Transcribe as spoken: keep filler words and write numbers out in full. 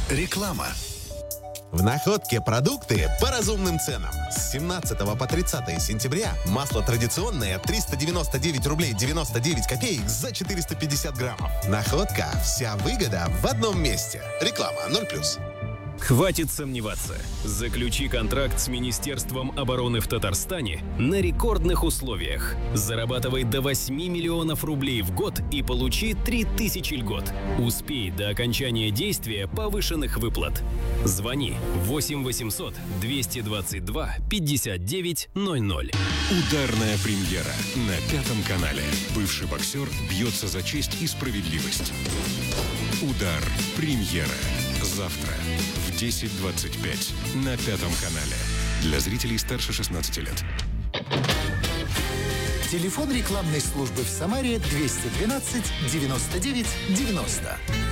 Реклама. В Находке продукты по разумным ценам. С семнадцатого по тридцатое сентября масло традиционное триста девяносто девять рублей девяносто девять копеек за четыреста пятьдесят граммов. Находка. Вся выгода в одном месте. Реклама ноль плюс. Хватит сомневаться. Заключи контракт с Министерством обороны в Татарстане на рекордных условиях. Зарабатывай до восьми миллионов рублей в год и получи три тысячи льгот. Успей до окончания действия повышенных выплат. Звони восемь восемьсот двести двадцать два пятьдесят девять ноль ноль. Ударная премьера на Пятом канале. Бывший боксер бьется за честь и справедливость. Удар. Премьера. Завтра в десять двадцать пять на Пятом канале. Для зрителей старше шестнадцати лет. Телефон рекламной службы в Самаре двести двенадцать девяносто девять девяносто.